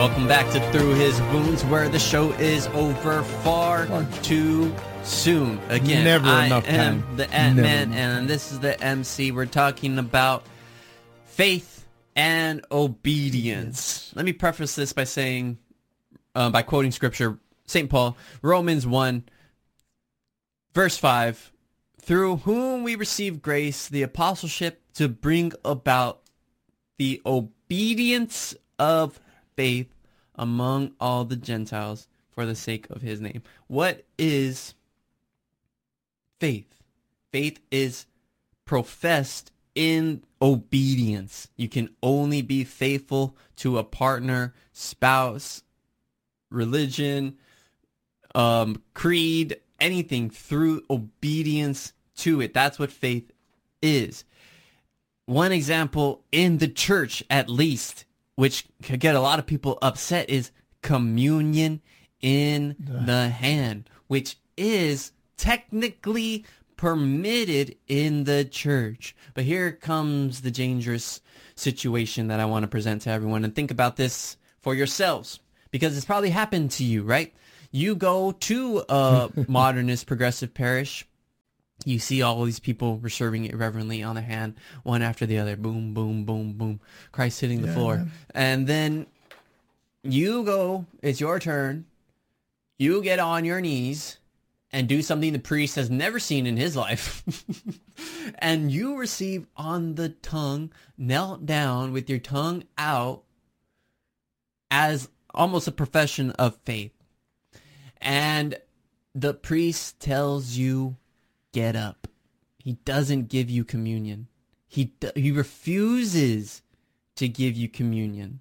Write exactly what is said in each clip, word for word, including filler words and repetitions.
Welcome back to Through His Wounds, where the show is over far too soon. Again, Never I enough am time. the Ant-Man, Never. and this is the M C. We're talking about faith and obedience. Let me preface this by saying, uh, by quoting scripture, Saint Paul, Romans one, verse five, through whom we receive grace, the apostleship to bring about the obedience of faith among all the Gentiles for the sake of his name. What is faith? Faith is professed in obedience. You can only be faithful to a partner, spouse, religion, um, creed, anything through obedience to it. That's what faith is. One example in the church, at least, which could get a lot of people upset, is communion in the hand, which is technically permitted in the church. But here comes the dangerous situation that I want to present to everyone. And think about this for yourselves, because it's probably happened to you, right? You go to a modernist progressive parish. You see all these people serving it reverently on the hand, one after the other. Boom, boom, boom, boom. Christ hitting the Yeah, floor. man. And then you go, it's your turn. You get on your knees and do something the priest has never seen in his life. And you receive on the tongue, knelt down with your tongue out as almost a profession of faith. And the priest tells you, get up. He doesn't give you communion. He he refuses to give you communion.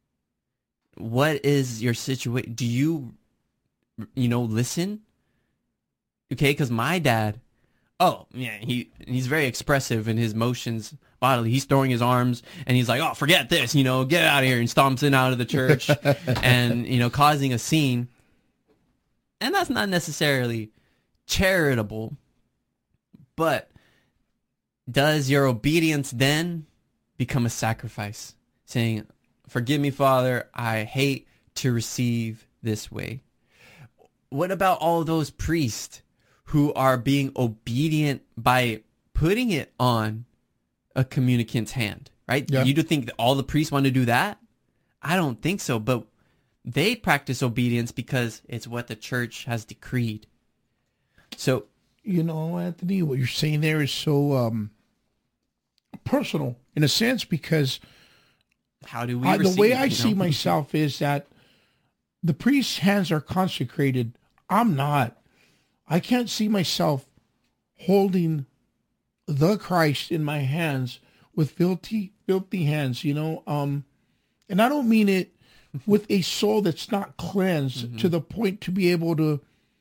What is your situation? Do you, you know, listen? Okay, because my dad, oh, yeah, he he's very expressive in his motions bodily. He's throwing his arms, and he's like, oh, forget this, you know, get out of here, and stomps in out of the church, and, you know, causing a scene. And that's not necessarily charitable. But does your obedience then become a sacrifice? Saying, forgive me, Father, I hate to receive this way. What about all those priests who are being obedient by putting it on a communicant's hand, right? Yeah. You do think that all the priests want to do that? I don't think so, but they practice obedience because it's what the church has decreed. So, You know, Anthony, what you're saying there is so um, personal in a sense, because how do we I, the receive way it, I you see know? myself is that the priest's hands are consecrated. I'm not. I can't see myself holding the Christ in my hands with filthy, filthy hands, you know. Um, and I don't mean it with a soul that's not cleansed Mm-hmm. to the point to be able to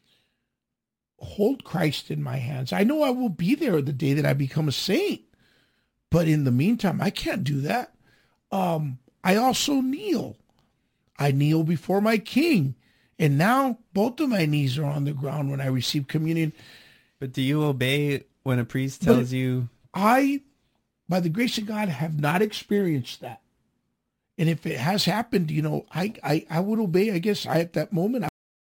hold Christ in my hands. I know I will be there the day that I become a saint, but in the meantime, I can't do that. Um, I also kneel. I kneel before my King, and now both of my knees are on the ground when I receive communion. But do you obey when a priest But- tells you? I, by the grace of God, have not experienced that. And if it has happened, you know, I, I, I would obey, I guess, I, at that moment, I,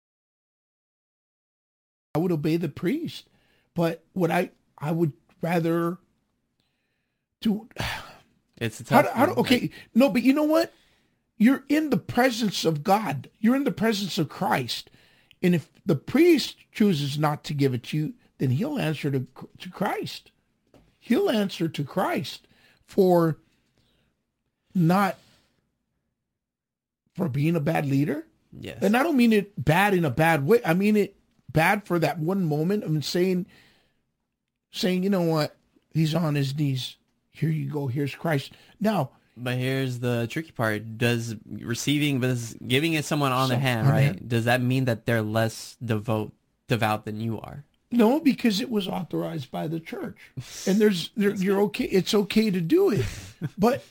I would obey the priest. But what I, I would rather do, It's a how, tough do- how, do- one, okay, right? no, but you know what? You're in the presence of God. You're in the presence of Christ. And if the priest chooses not to give it to you, then he'll answer to, to Christ. He'll answer to Christ for not, for being a bad leader. Yes. And I don't mean it bad in a bad way. I mean it bad for that one moment of saying, saying, you know what? He's on his knees. Here you go. Here's Christ. Now, But here's the tricky part. Does receiving, does giving it someone on the So- hand, on the right? hand. Does that mean that they're less devout, devout than you are? no, because it was authorized by the church, and there's there, you're okay. It's okay to do it, but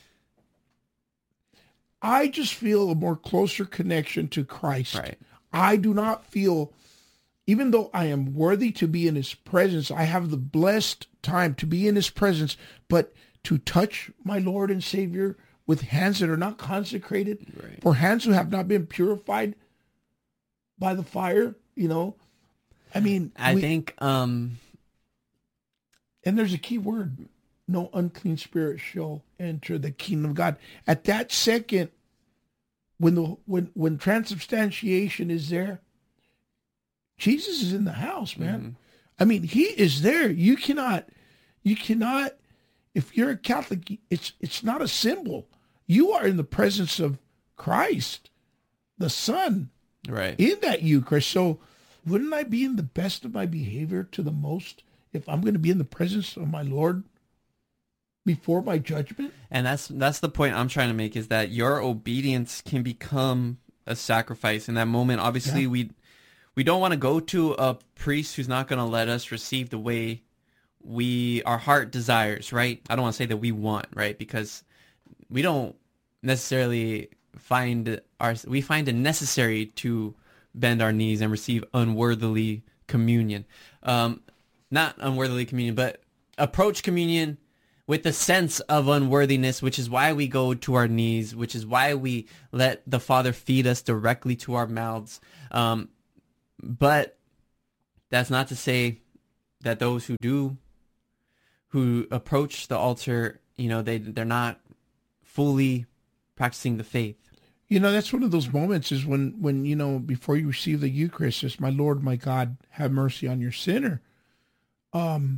I just feel a more closer connection to Christ. Right. I do not feel, even though I am worthy to be in his presence, I have the blessed time to be in his presence, but to touch my Lord and Savior with hands that are not consecrated, Right. for hands who have not been purified by the fire, you know. I mean, I we, think um and there's a key word, no unclean spirit shall enter the kingdom of God. At that second, when the when when transubstantiation is there, Jesus is in the house, man. Mm-hmm. I mean, he is there. You cannot, you cannot, if you're a Catholic, it's it's not a symbol. You are in the presence of Christ, the Son, right. in that Eucharist. So wouldn't I be in the best of my behavior to the most if I'm going to be in the presence of my Lord before my judgment? And that's that's the point I'm trying to make, is that your obedience can become a sacrifice. In that moment, obviously, Yeah. we we don't want to go to a priest who's not going to let us receive the way we our heart desires, right? I don't want to say that we want, right? Because we don't necessarily find our we find it necessary to bend our knees and receive unworthily communion. Um, not unworthily communion, but approach communion with a sense of unworthiness, which is why we go to our knees, which is why we let the Father feed us directly to our mouths. Um, but that's not to say that those who do, who approach the altar, you know, they, they're not fully practicing the faith. You know, that's one of those moments is when, when, you know, before you receive the Eucharist, it's my Lord, my God, have mercy on your sinner. Um,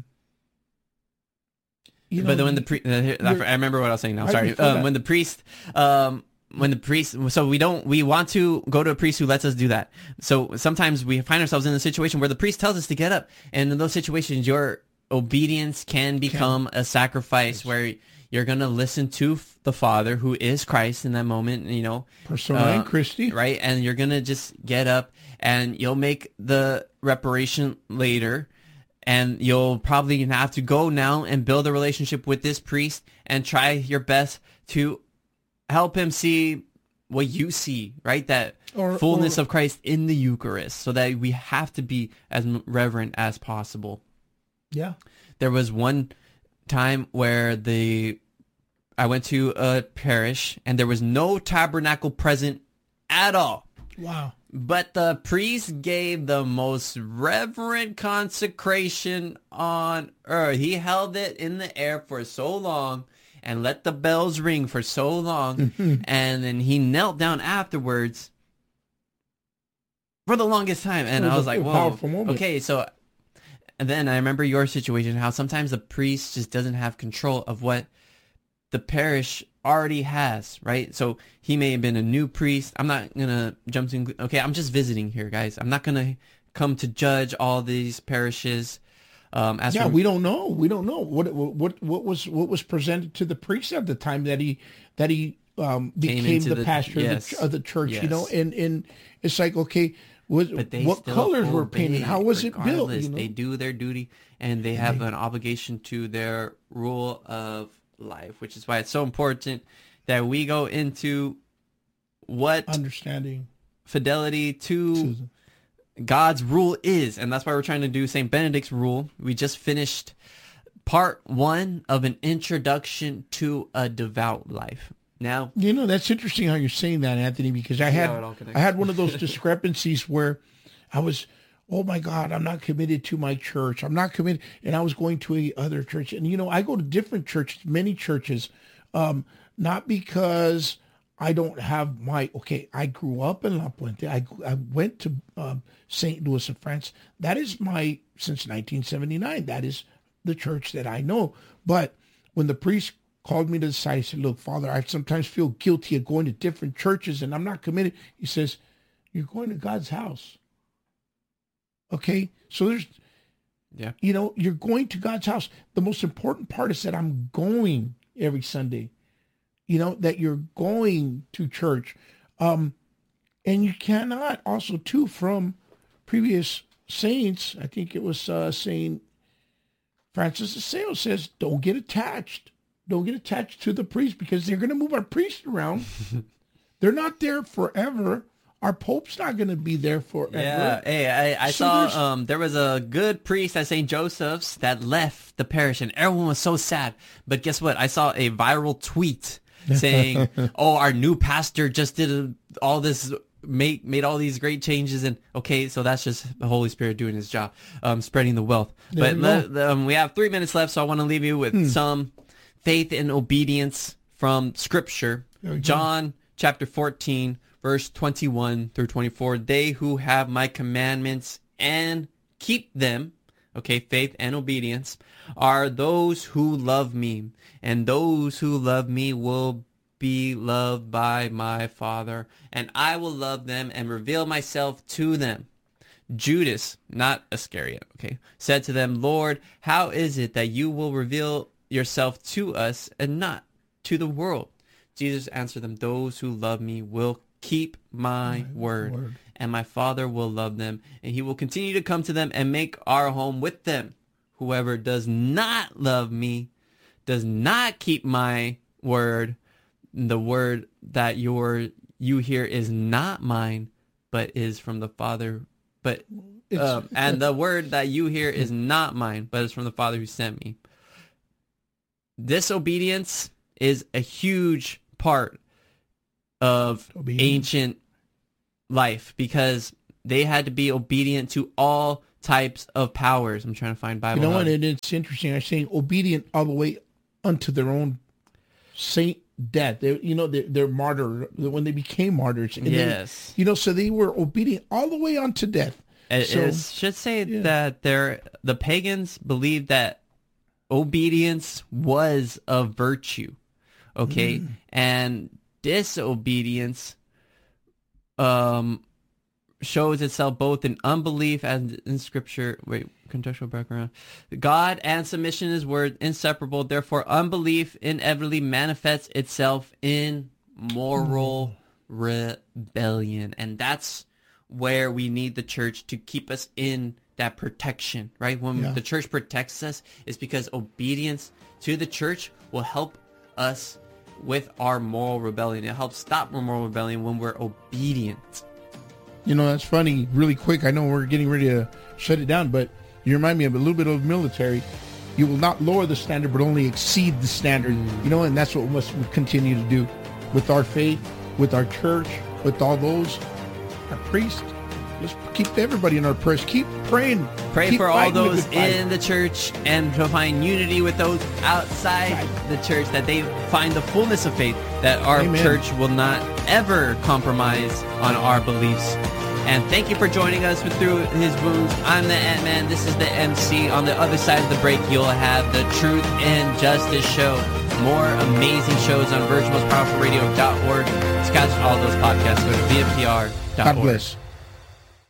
you know, But then when the pri- uh, I remember what I was saying now. Right Sorry. before Um, that. when the priest, um, when the priest, so we don't, we want to go to a priest who lets us do that. So sometimes we find ourselves in a situation where the priest tells us to get up, and in those situations, your obedience can become a sacrifice where you're gonna listen to f- the Father, who is Christ, in that moment. You know, Persona uh, and Christi. right? And you're gonna just get up, and you'll make the reparation later. And you'll probably have to go now and build a relationship with this priest and try your best to help him see what you see, right? That Or- fullness or- of Christ in the Eucharist, so that we have to be as reverent as possible. Yeah. There was one time where the I went to a parish and there was no tabernacle present at all. Wow. But the priest gave the most reverent consecration on earth. He held it in the air for so long and let the bells ring for so long. And then he knelt down afterwards for the longest time. And It was I a- was like, a whoa, powerful moment. okay. So, and then I remember your situation, how sometimes the priest just doesn't have control of what the parish already has, right? So he may have been a new priest. I'm not gonna jump to, okay, I'm just visiting here, guys. I'm not gonna come to judge all these parishes. Um, as Yeah, for, we don't know. We don't know what what what was what was presented to the priest at the time that he that he um, became into the, the- pastor yes, of, the, of the church. You know, yes. and and it's like, okay, was, but they what still colors were obey painted? How was it built? regardless. You know? They do their duty, and they have an obligation to their rule of life, which is why it's so important that we go into what Understanding fidelity to to God's rule is, and that's why we're trying to do Saint Benedict's rule. We just finished part one of an introduction to a devout life. Now, You know, that's interesting how you're saying that, Anthony, because I had how it all connects. I had one of those discrepancies where I was, oh my God, I'm not committed to my church. I'm not committed. And I was going to a other church. And, you know, I go to different churches, many churches, um, not because I don't have my, okay, I grew up in La Puente. I, I went to um, Saint Louis of France. That is my, since nineteen seventy-nine, that is the church that I know. But when the priest called me to the side, he said, look, Father, I sometimes feel guilty of going to different churches and I'm not committed. He says, you're going to God's house. Okay? So there's, yeah, you know, you're going to God's house. The most important part is that I'm going every Sunday, you know, that you're going to church. Um, and you cannot also, too, from previous saints, I think it was uh, Saint Francis de Sales says, don't get attached. Don't get attached to the priest because they're going to move our priest around. They're not there forever. Our Pope's not going to be there forever. yeah. Hey, I, I So saw there's- um there was a good priest at Saint Joseph's that left the parish, and everyone was so sad. But guess what? I saw a viral tweet saying, oh, our new pastor just did a, all this, made, made all these great changes. And okay, so that's just the Holy Spirit doing his job, um, spreading the wealth. There But you le, um, we have three minutes left, so I want to leave you with Hmm. some faith and obedience from Scripture. There we go. John chapter fourteen, verse twenty-one through twenty-four. They who have my commandments and keep them, okay, faith and obedience, are those who love me, and those who love me will be loved by my Father, and I will love them and reveal myself to them. Judas, not Iscariot, okay, said to them, Lord, how is it that you will reveal yourself to us and not to the world? Jesus answered them, those who love me will keep my, My word, word. and my Father will love them, and he will continue to come to them and make our home with them. Whoever does not love me does not keep my word. The word that your you hear is not mine, but is from the Father. But It's- um, and the word that you hear is not mine, but is from the Father who sent me. Disobedience is a huge part of Obedience. ancient life because they had to be obedient to all types of powers. I'm trying to find Bible. You know what? Hub. And it's interesting. I'm saying obedient all the way unto their own saint death. They, you know, they're, they're martyr when they became martyrs. And then, Yes. you know, so they were obedient all the way unto death. It So- is- should say yeah. that they're, the pagans believed that obedience was a virtue, okay, Mm. and disobedience um shows itself both in unbelief and in Scripture. Wait, contextual background. God and submission is word inseparable. Therefore, unbelief inevitably manifests itself in moral rebellion, and that's where we need the church to keep us in that protection, right? When Yeah. the church protects us, it's because obedience to the church will help us with our moral rebellion. It helps stop our moral rebellion when we're obedient. You know, that's funny. Really quick, I know we're getting ready to shut it down, but you remind me of a little bit of military. You will not lower the standard, but only exceed the standard. You know, and that's what we must continue to do with our faith, with our church, with all those, our priests. Let's keep everybody in our prayers. Keep praying. Pray Keep for all fighting the those good fight. in the church and to find unity with those outside the church, that they find the fullness of faith, that our Amen. church will not ever compromise on our beliefs. And thank you for joining us with Through His Wounds. I'm the Ant-Man. This is the M C. On the other side of the break, you'll have the Truth and Justice Show. More amazing shows on virtual most powerful radio dot org. To catch all those podcasts, go to V M P R dot org. God bless.